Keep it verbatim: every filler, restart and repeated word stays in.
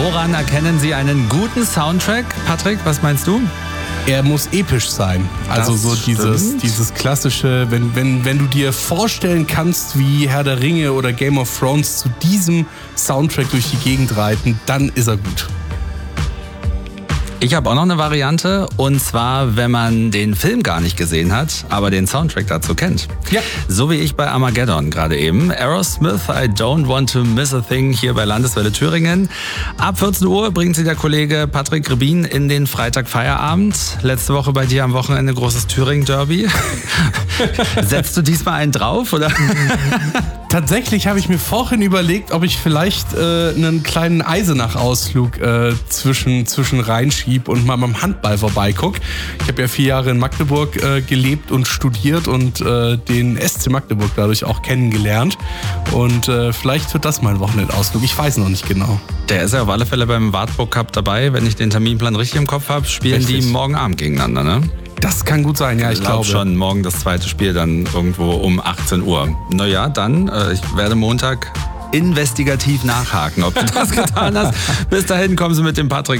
Woran erkennen Sie einen guten Soundtrack? Patrick, was meinst du? Er muss episch sein. Also Das so dieses, stimmt. dieses klassische, wenn, wenn, wenn du dir vorstellen kannst, wie Herr der Ringe oder Game of Thrones zu diesem Soundtrack durch die Gegend reiten, dann ist er gut. Ich habe auch noch eine Variante, und zwar, wenn man den Film gar nicht gesehen hat, aber den Soundtrack dazu kennt. Ja. So wie ich bei Armageddon gerade eben. Aerosmith, I Don't Want to Miss a Thing hier bei Landeswelle Thüringen. Ab vierzehn Uhr bringt sie der Kollege Patrick Rebin in den Freitagfeierabend. Letzte Woche bei dir am Wochenende großes Thüringen-Derby. Setzt du diesmal einen drauf, oder? Tatsächlich habe ich mir vorhin überlegt, ob ich vielleicht äh, einen kleinen Eisenach-Ausflug äh, zwischen, zwischen reinschieb und mal beim Handball vorbeiguck. Ich habe ja vier Jahre in Magdeburg äh, gelebt und studiert und äh, den S C Magdeburg dadurch auch kennengelernt. Und äh, vielleicht wird das mal ein Wochenendausflug. Ich weiß noch nicht genau. Der ist ja auf alle Fälle beim Wartburg Cup dabei. Wenn ich den Terminplan richtig im Kopf habe, spielen Richtig. die morgen Abend gegeneinander, ne? Das kann gut sein, ja, ich, Ich glaube glaube. schon, morgen das zweite Spiel dann irgendwo um achtzehn Uhr. Naja, dann, äh, ich werde Montag investigativ nachhaken, ob du das getan hast. Bis dahin kommen Sie mit dem Patrick